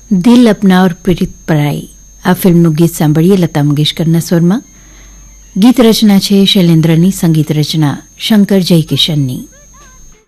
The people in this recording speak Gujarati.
દિલ અપના ઓર પીડિત પરાઈ આ ફિલ્મનું ગીત સાંભળીએ લતા મંગેશકરના સ્વરમાં. ગીત રચના છે શૈલેન્દ્રની, સંગીત રચના શંકર જયકિશનની.